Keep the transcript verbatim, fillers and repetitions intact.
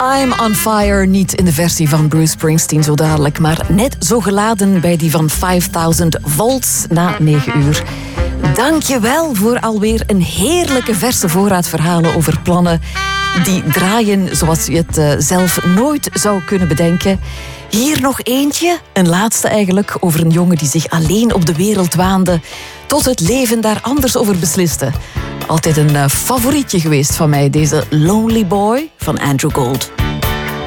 I'm on fire, niet in de versie van Bruce Springsteen zo dadelijk, maar net zo geladen bij die van vijfduizend volts na negen uur. Dank je wel voor alweer een heerlijke verse voorraad verhalen over plannen die draaien zoals je het uh, zelf nooit zou kunnen bedenken. Hier nog eentje, een laatste eigenlijk, over een jongen die zich alleen op de wereld waande, tot het leven daar anders over besliste. Altijd een uh, favorietje geweest van mij, deze Lonely Boy van Andrew Gold.